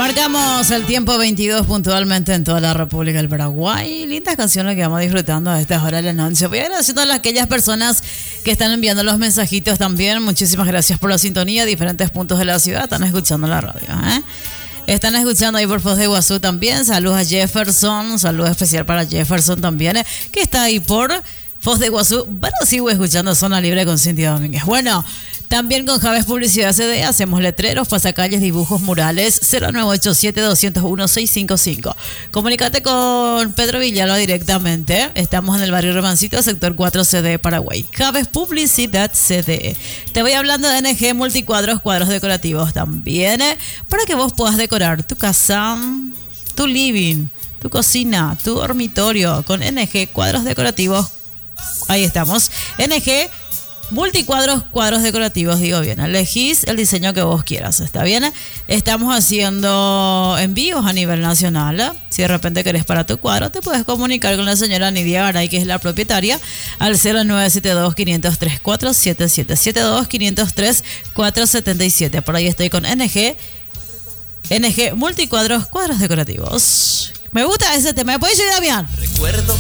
Marcamos el tiempo 22 puntualmente en toda la República del Paraguay. Lindas canciones que vamos disfrutando a estas horas de la noche. Voy agradeciendo a aquellas personas que están enviando los mensajitos también. Muchísimas gracias por la sintonía. Diferentes puntos de la ciudad están escuchando la radio, Están escuchando ahí por Foz de Iguazú también. Saludos a Jefferson. Saludos especial para Jefferson también, que está ahí por Foz de Iguazú. Bueno, sigo escuchando Zona Libre con Cintia Domínguez. Bueno, también con Javes Publicidad CD hacemos letreros, pasacalles, dibujos, murales. 0987-201-655. Comunícate con Pedro Villalba directamente. Estamos en el barrio Romancito, sector 4 CD Paraguay. Javes Publicidad CD. Te voy hablando de NG Multicuadros, cuadros decorativos también, para que vos puedas decorar tu casa, tu living, tu cocina, tu dormitorio con NG Cuadros Decorativos. Ahí estamos. NG Multicuadros, cuadros decorativos, digo bien. Elegís el diseño que vos quieras, ¿está bien? Estamos haciendo envíos a nivel nacional. Si de repente querés para tu cuadro, te puedes comunicar con la señora Nidia Garay, que es la propietaria, al 0972-503-4777. 72-503-477. Por ahí estoy con NG Multicuadros, cuadros decorativos. Me gusta ese tema. ¿Me puedes ayudar, Damián? Recuerdo